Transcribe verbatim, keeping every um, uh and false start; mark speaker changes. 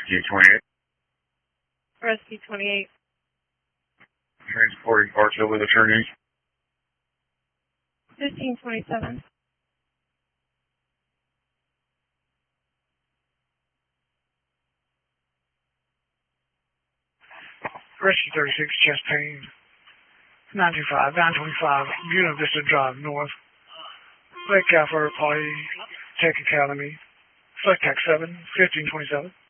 Speaker 1: Rescue twenty-eight.
Speaker 2: Rescue twenty-eight.
Speaker 1: Transporting parts over the turning.
Speaker 2: fifteen twenty-seven.
Speaker 3: Rescue thirty-six, chest pain. nine two five, nine twenty-five, Buena Vista Drive North. Lake Calvert, Party Tech Academy. Select Tech seven, fifteen twenty-seven.